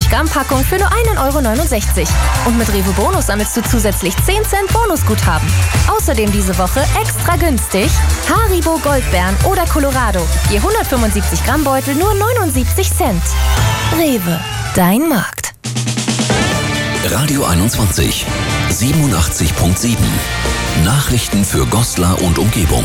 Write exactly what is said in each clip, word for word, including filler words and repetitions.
Gramm Packung für nur ein Euro neunundsechzig. Und mit Rewe Bonus sammelst du zusätzlich zehn Cent Bonusguthaben. Außerdem diese Woche extra günstig Haribo Goldbeeren oder Colorado. Je hundertfünfundsiebzig Gramm Beutel nur neunundsiebzig Cent. Rewe, dein Markt. Radio einundzwanzig, siebenundachtzig Komma sieben. Nachrichten für Goslar und Umgebung.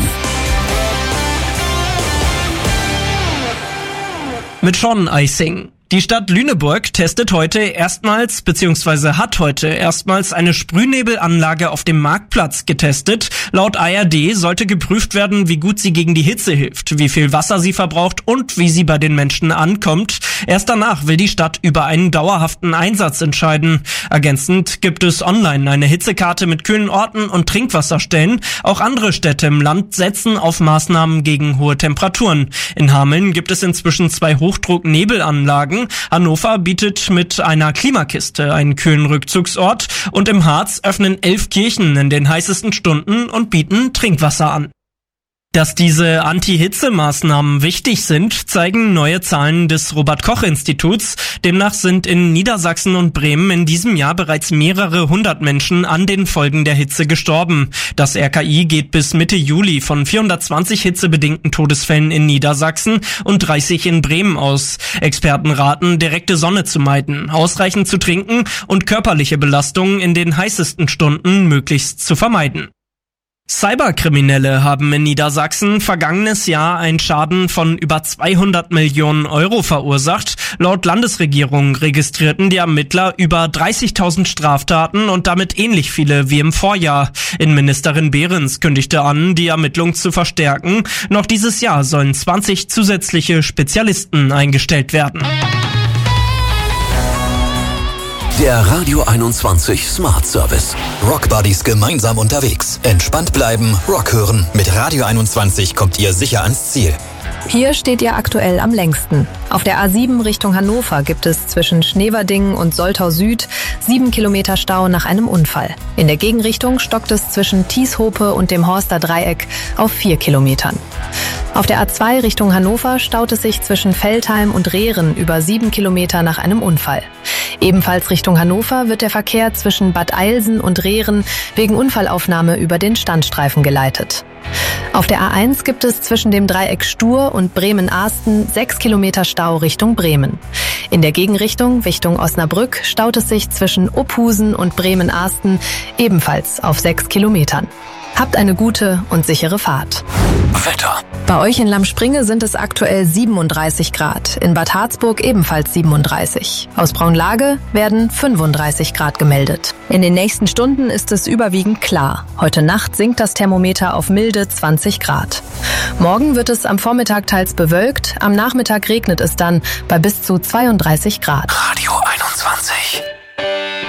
Mit Sean Eising. Die Stadt Lüneburg testet heute erstmals bzw. hat heute erstmals eine Sprühnebelanlage auf dem Marktplatz getestet. Laut A R D sollte geprüft werden, wie gut sie gegen die Hitze hilft, wie viel Wasser sie verbraucht und wie sie bei den Menschen ankommt. Erst danach will die Stadt über einen dauerhaften Einsatz entscheiden. Ergänzend gibt es online eine Hitzekarte mit kühlen Orten und Trinkwasserstellen. Auch andere Städte im Land setzen auf Maßnahmen gegen hohe Temperaturen. In Hameln gibt es inzwischen zwei Hochdrucknebelanlagen. Hannover bietet mit einer Klimakiste einen kühlen Rückzugsort und im Harz öffnen elf Kirchen in den heißesten Stunden und bieten Trinkwasser an. Dass diese Anti-Hitze-Maßnahmen wichtig sind, zeigen neue Zahlen des Robert-Koch-Instituts. Demnach sind in Niedersachsen und Bremen in diesem Jahr bereits mehrere hundert Menschen an den Folgen der Hitze gestorben. Das R K I geht bis Mitte Juli von vierhundertzwanzig hitzebedingten Todesfällen in Niedersachsen und dreißig in Bremen aus. Experten raten, direkte Sonne zu meiden, ausreichend zu trinken und körperliche Belastungen in den heißesten Stunden möglichst zu vermeiden. Cyberkriminelle haben in Niedersachsen vergangenes Jahr einen Schaden von über zweihundert Millionen Euro verursacht. Laut Landesregierung registrierten die Ermittler über dreißigtausend Straftaten und damit ähnlich viele wie im Vorjahr. Innenministerin Behrens kündigte an, die Ermittlung zu verstärken. Noch dieses Jahr sollen zwanzig zusätzliche Spezialisten eingestellt werden. Der Radio einundzwanzig Smart Service. Rock Buddies gemeinsam unterwegs. Entspannt bleiben, Rock hören. Mit Radio einundzwanzig kommt ihr sicher ans Ziel. Hier steht ihr aktuell am längsten. Auf der A sieben Richtung Hannover gibt es zwischen Schneverdingen und Soltau Süd sieben Kilometer Stau nach einem Unfall. In der Gegenrichtung stockt es zwischen Tieshope und dem Horster Dreieck auf vier Kilometern. Auf der A zwei Richtung Hannover staut es sich zwischen Veltheim und Rehren über sieben Kilometer nach einem Unfall. Ebenfalls Richtung Hannover wird der Verkehr zwischen Bad Eilsen und Rehren wegen Unfallaufnahme über den Standstreifen geleitet. Auf der A eins gibt es zwischen dem Dreieck Stur und Bremen-Ahsten sechs Kilometer Stau Richtung Bremen. In der Gegenrichtung Richtung Osnabrück staut es sich zwischen Opphusen und Bremen-Ahsten ebenfalls auf sechs Kilometern. Habt eine gute und sichere Fahrt. Wetter. Bei euch in Lammspringe sind es aktuell siebenunddreißig Grad, in Bad Harzburg ebenfalls siebenunddreißig. Aus Braunlage werden fünfunddreißig Grad gemeldet. In den nächsten Stunden ist es überwiegend klar. Heute Nacht sinkt das Thermometer auf milde zwanzig Grad. Morgen wird es am Vormittag teils bewölkt, am Nachmittag regnet es dann bei bis zu zweiunddreißig Grad. Radio einundzwanzig.